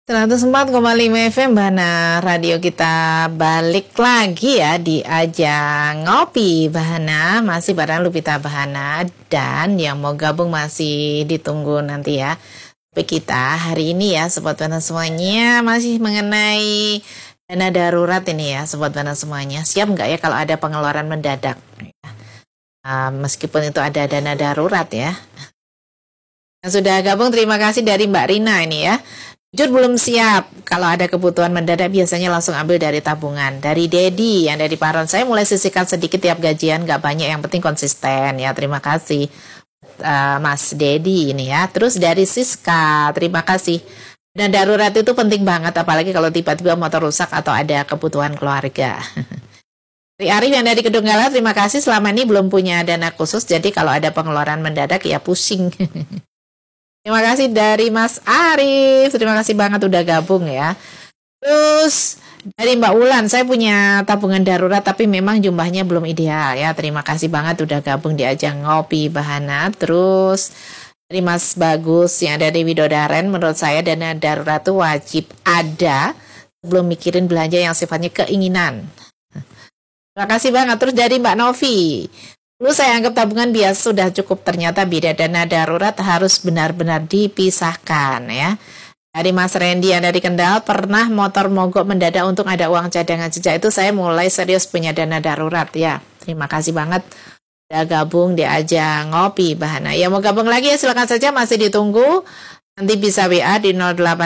104,5 FM Bahana Radio kita balik lagi ya di ajang ngopi Bahana, masih bareng Lupita Bahana, dan yang mau gabung masih ditunggu nanti ya. Tapi kita hari ini ya Sobat Bahana semuanya masih mengenai dana darurat ini ya Sobat Bahana semuanya. Siap nggak ya kalau ada pengeluaran mendadak? Meskipun itu ada dana darurat ya. Yang sudah gabung terima kasih dari Mbak Rina ini ya. Jujur belum siap, kalau ada kebutuhan mendadak biasanya langsung ambil dari tabungan. Dari Dedi yang dari Paron, saya mulai sisihkan sedikit tiap gajian, gak banyak, yang penting konsisten ya. Terima kasih Mas Dedi ini ya. Terus dari Siska, terima kasih. Dan darurat itu penting banget, apalagi kalau tiba-tiba motor rusak atau ada kebutuhan keluarga. Dari Arif yang dari Kedunggalan, terima kasih. Selama ini belum punya dana khusus, jadi kalau ada pengeluaran mendadak ya pusing. Terima kasih dari Mas Arif. Terima kasih banget udah gabung ya. Terus dari Mbak Ulan, saya punya tabungan darurat tapi memang jumlahnya belum ideal ya. Terima kasih banget udah gabung di ajang ngopi Bahana. Terus dari Mas Bagus yang ada di Widodaren, menurut saya dana darurat itu wajib ada sebelum mikirin belanja yang sifatnya keinginan. Terima kasih banget. Terus dari Mbak Novi, dulu saya anggap tabungan biasa sudah cukup, ternyata beda, dana darurat harus benar-benar dipisahkan ya. Dari Mas Randy yang dari Kendal, pernah motor mogok mendadak untuk ada uang cadangan, sejak itu saya mulai serius punya dana darurat ya. Terima kasih banget udah gabung di ajang ngopi Bahana. Ya mau gabung lagi ya silakan saja, masih ditunggu. Nanti bisa WA di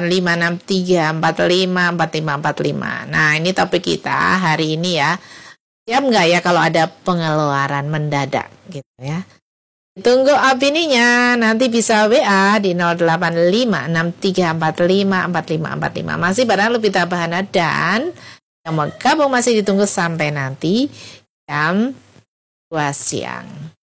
085634545545. Nah ini topik kita hari ini ya. Siap nggak ya kalau ada pengeluaran mendadak gitu ya. Tunggu opininya, nanti bisa WA di 085634545545. Masih bareng Lupita Bahana, dan yang mau gabung masih ditunggu sampai nanti jam 2 siang.